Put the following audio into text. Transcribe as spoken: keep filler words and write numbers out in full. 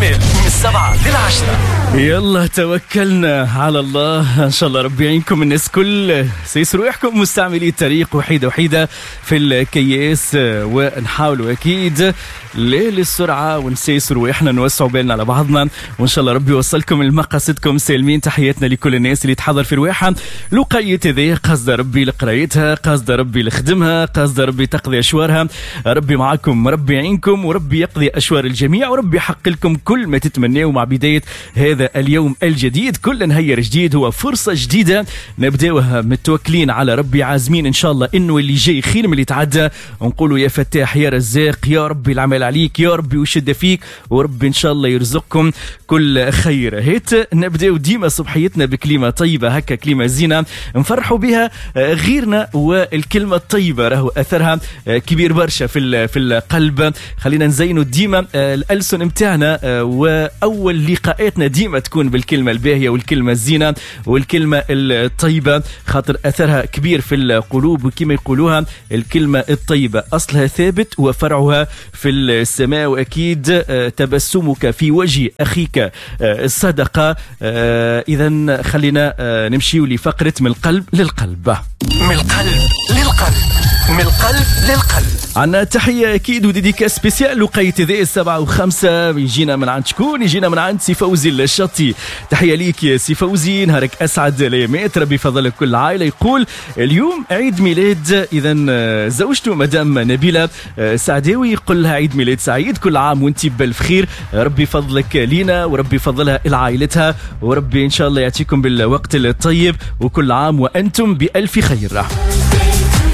كامل من السبعة للعشرة. يلا توكلنا على الله، ان شاء الله ربي يعينكم. الناس كل سيسروا يحكم مستعملي الطريق وحيده وحيده في الكياس، ونحاولوا اكيد ليل السرعه ونسيسروا احنا نوسعوا بالنا على بعضنا، وان شاء الله ربي يوصلكم لمقاصدكم سالمين. تحياتنا لكل الناس اللي تحضر في رواحه لقية ذي، قصد ربي لقرايتها، قصد ربي لخدمها، قصد ربي تقضي اشوارها. ربي معكم، ربي يعينكم، وربي يقضي اشوار الجميع، وربي يحقق لكم كل ما تتمناه. مع بدايه هذا اليوم الجديد كل نهير جديد هو فرصه جديده نبداوها متوكلين على ربي، عازمين ان شاء الله انه اللي جاي خير من اللي تعدى، ونقولوا يا فتاح يا رزاق يا ربي العمل عليك، يا ربي وشد فيك، وربي ان شاء الله يرزقكم كل خير. هيت نبداو ديما صبحيتنا بكلمه طيبه، هكا كلمه زينه نفرحوا بها غيرنا، والكلمه الطيبه راهو اثرها كبير برشا في في القلب. خلينا نزينوا ديما الالسن نتاعنا، واول لقاءاتنا ديما تكون بالكلمه الباهيه والكلمه الزينه والكلمه الطيبه، خاطر اثرها كبير في القلوب. وكما يقولوها الكلمه الطيبه اصلها ثابت وفرعها في السماء، واكيد تبسمك في وجه اخيك الصدقه. اذا خلينا نمشيو لفقره من القلب للقلب. من القلب للقلب، من القلب للقلب. عنا تحية أكيد وديديكا سبيسيال لقية ذي السبعة وخمسة، يجينا من عند شكون؟ يجينا من عند سي فوزي الشطي. تحية ليك يا سي فوزي، نهارك أسعد الأيامات، ربي فضلك كل عائلة. يقول اليوم عيد ميلاد إذا زوجته مدام نبيلة سعداوي، يقول لها عيد ميلاد سعيد، كل عام وانتي بالف خير، ربي فضلك لينا وربي فضلها لعائلتها، وربي إن شاء الله يعطيكم بالوقت الطيب، وكل عام وأنتم بألف خير.